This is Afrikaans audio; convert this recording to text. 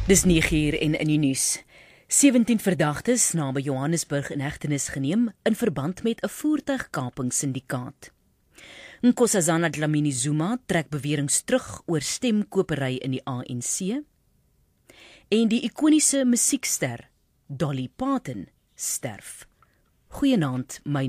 Dis 9:00 en in die nuus. 17 verdagtes naby Johannesburg in hegtenis geneem in verband met 'n voertuigkapingssyndikaat. Nkosazana Dlamini Zuma trek beweringe terug oor stemkopery in die ANC. En die ikoniese musiekster Dolly Parton sterf. Goeienaand, my